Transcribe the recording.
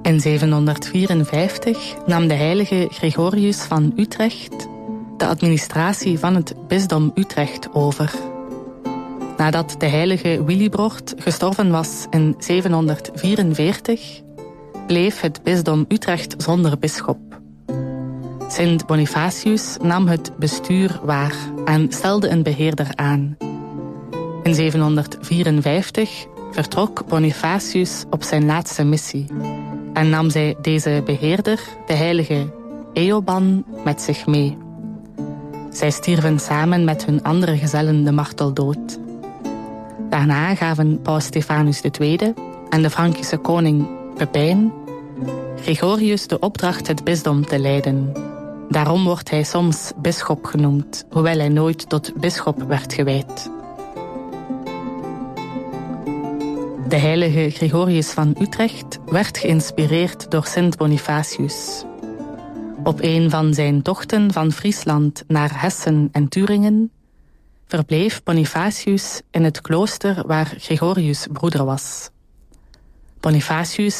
In 754 nam de heilige Gregorius van Utrecht de administratie van het bisdom Utrecht over. Nadat de heilige Willibrord gestorven was in 744, bleef het bisdom Utrecht zonder bisschop. Sint Bonifatius nam het bestuur waar en stelde een beheerder aan. In 754 vertrok Bonifatius op zijn laatste missie en nam zij deze beheerder, de heilige Eoban, met zich mee. Zij stierven samen met hun andere gezellen de marteldood. Daarna gaven paus Stephanus II en de Frankische koning Pepijn Gregorius de opdracht het bisdom te leiden. Daarom wordt hij soms bisschop genoemd, hoewel hij nooit tot bisschop werd gewijd. De heilige Gregorius van Utrecht werd geïnspireerd door Sint Bonifatius. Op een van zijn tochten van Friesland naar Hessen en Turingen verbleef Bonifatius in het klooster waar Gregorius broeder was. Bonifatius